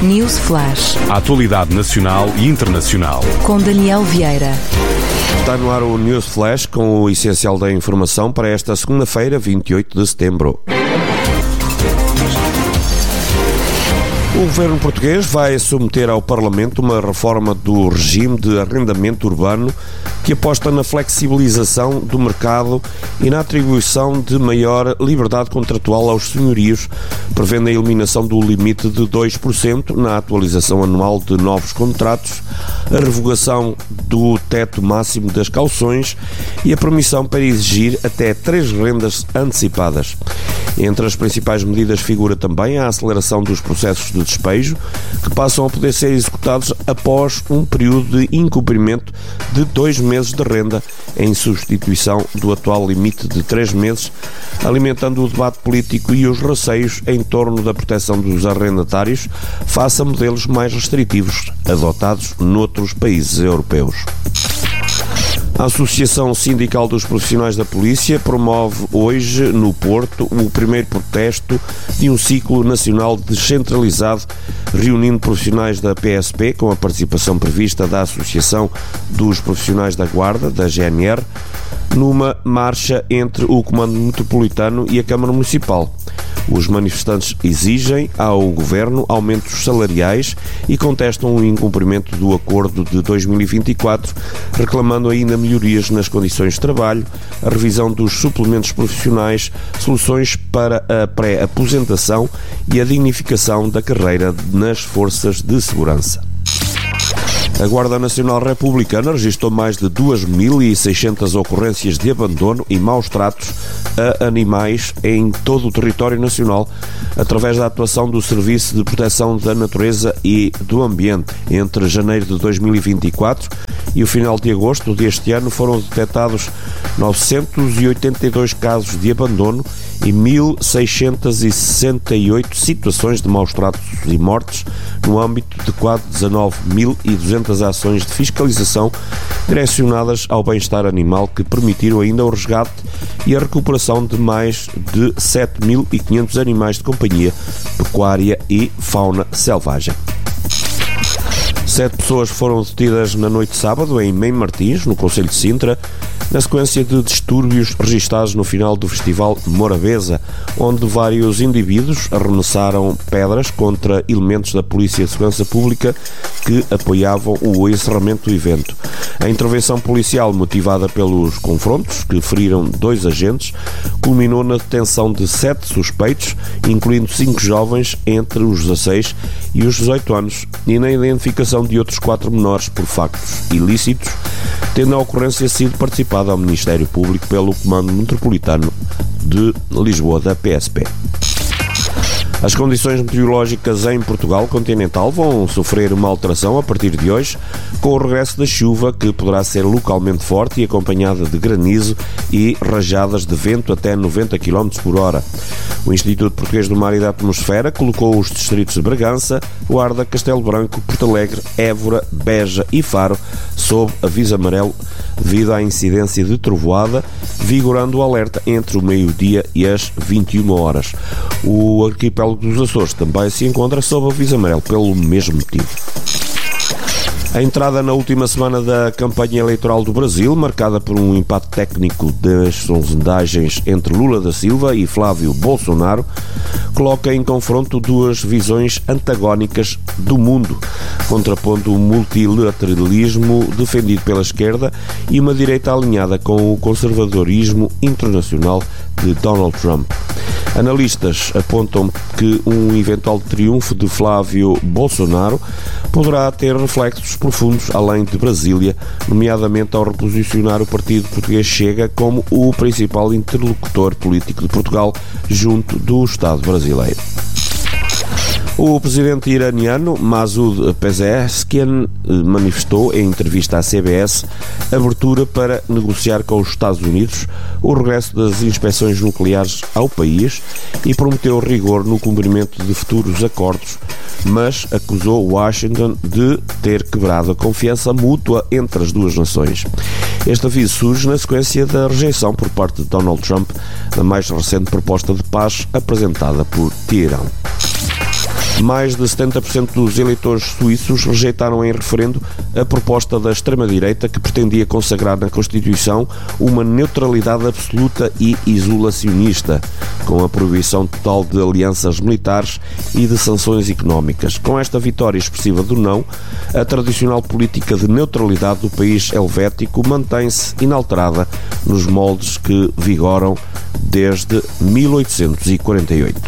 News Flash. A atualidade nacional e internacional. Com Daniel Vieira. Está no ar o News Flash com o essencial da informação para esta segunda-feira, 28 de setembro. O governo português vai submeter ao Parlamento uma reforma do regime de arrendamento urbano que aposta na flexibilização do mercado e na atribuição de maior liberdade contratual aos senhorios, prevendo a eliminação do limite de 2% na atualização anual de novos contratos, a revogação do teto máximo das cauções e a permissão para exigir até 3 rendas antecipadas. Entre as principais medidas figura também a aceleração dos processos de despejo, que passam a poder ser executados após um período de incumprimento de 2 meses de renda, em substituição do atual limite de 3 meses, alimentando o debate político e os receios em torno da proteção dos arrendatários face a modelos mais restritivos adotados noutros países europeus. A Associação Sindical dos Profissionais da Polícia promove hoje, no Porto, o primeiro protesto de um ciclo nacional descentralizado, reunindo profissionais da PSP, com a participação prevista da Associação dos Profissionais da Guarda, da GNR, numa marcha entre o Comando Metropolitano e a Câmara Municipal. Os manifestantes exigem ao Governo aumentos salariais e contestam o incumprimento do acordo de 2024, reclamando ainda melhorias nas condições de trabalho, a revisão dos suplementos profissionais, soluções para a pré-aposentação e a dignificação da carreira nas forças de segurança. A Guarda Nacional Republicana registrou mais de 2.600 ocorrências de abandono e maus tratos a animais em todo o território nacional, através da atuação do Serviço de Proteção da Natureza e do Ambiente. Entre janeiro de 2024 e o final de agosto deste ano foram detectados 982 casos de abandono e 1.668 situações de maus tratos e mortes, no âmbito de quase 19.200 ações de fiscalização direcionadas ao bem-estar animal, que permitiram ainda o resgate e a recuperação de mais de 7.500 animais de companhia, pecuária e fauna selvagem. 7 pessoas foram detidas na noite de sábado em Mem Martins, no concelho de Sintra, na sequência de distúrbios registados no final do Festival Morabeza, onde vários indivíduos arremessaram pedras contra elementos da Polícia de Segurança Pública que apoiavam o encerramento do evento. A intervenção policial, motivada pelos confrontos que feriram 2 agentes, culminou na detenção de 7 suspeitos, incluindo 5 jovens entre os 16 e os 18 anos, e na identificação de outros 4 menores por factos ilícitos, tendo a ocorrência sido participada ao Ministério Público pelo Comando Metropolitano de Lisboa da PSP. As condições meteorológicas em Portugal continental vão sofrer uma alteração a partir de hoje, com o regresso da chuva, que poderá ser localmente forte e acompanhada de granizo e rajadas de vento até 90 km por hora. O Instituto Português do Mar e da Atmosfera colocou os distritos de Bragança, Guarda, Castelo Branco, Porto Alegre, Évora, Beja e Faro sob aviso amarelo devido à incidência de trovoada, vigorando o alerta entre o meio-dia e as 21 horas. O arquipélago dos Açores também se encontra sob aviso amarelo pelo mesmo motivo. A entrada na última semana da campanha eleitoral do Brasil, marcada por um empate técnico das sondagens entre Lula da Silva e Flávio Bolsonaro, coloca em confronto 2 visões antagónicas do mundo, contrapondo o multilateralismo defendido pela esquerda e uma direita alinhada com o conservadorismo internacional de Donald Trump. Analistas apontam que um eventual triunfo de Flávio Bolsonaro poderá ter reflexos profundos além de Brasília, nomeadamente ao reposicionar o Partido Português Chega como o principal interlocutor político de Portugal junto do Estado brasileiro. O presidente iraniano Masoud Pezeshkian manifestou em entrevista à CBS abertura para negociar com os Estados Unidos o regresso das inspeções nucleares ao país e prometeu rigor no cumprimento de futuros acordos, mas acusou Washington de ter quebrado a confiança mútua entre as duas nações. Este aviso surge na sequência da rejeição por parte de Donald Trump da mais recente proposta de paz apresentada por Teherão. mais de 70% dos eleitores suíços rejeitaram em referendo a proposta da extrema-direita que pretendia consagrar na Constituição uma neutralidade absoluta e isolacionista, com a proibição total de alianças militares e de sanções económicas. Com esta vitória expressiva do não, a tradicional política de neutralidade do país helvético mantém-se inalterada nos moldes que vigoram desde 1848.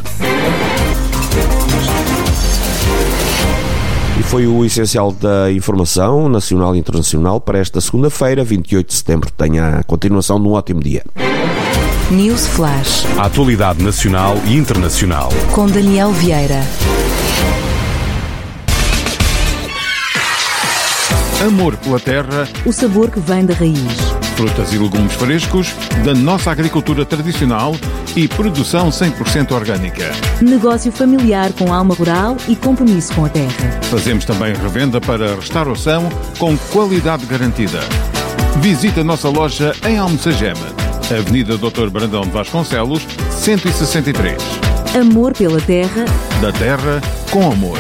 E foi o essencial da informação nacional e internacional para esta segunda-feira, 28 de setembro. Tenha a continuação de um ótimo dia. News Flash. A atualidade nacional e internacional. Com Daniel Vieira. Amor pela terra, O sabor que vem da raiz. frutas e legumes frescos, da nossa agricultura tradicional e produção 100% orgânica. Negócio familiar com alma rural e compromisso com a terra. Fazemos também revenda para restauração com qualidade garantida. Visite a nossa loja em Almocegeme, Avenida Dr. Brandão de Vasconcelos, 163. Amor pela terra. Da terra com amor.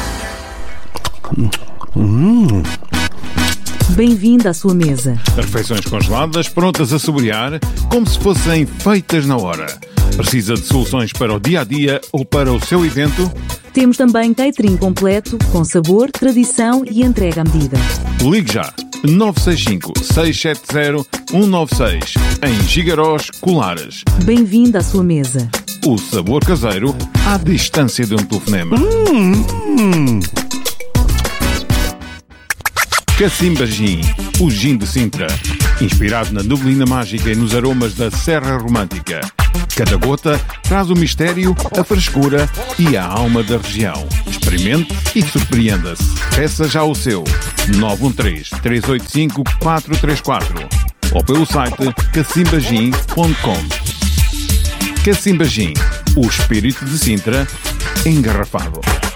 Bem-vindo à sua mesa. Refeições congeladas prontas a saborear como se fossem feitas na hora. Precisa de soluções para o dia-a-dia ou para o seu evento? Temos também catering completo, com sabor, tradição e entrega à medida. Ligue já 965-670-196 em Gigarós, Colares. Bem-vindo à sua mesa. O sabor caseiro à distância de um telefonema. Cacimba Gin, o gin de Sintra. Inspirado na neblina mágica e nos aromas da Serra Romântica. Cada gota traz o mistério, a frescura e a alma da região. Experimente e surpreenda-se. Peça já o seu 913-385-434 ou pelo site cacimbagin.com. Cacimba Gin, o espírito de Sintra engarrafado.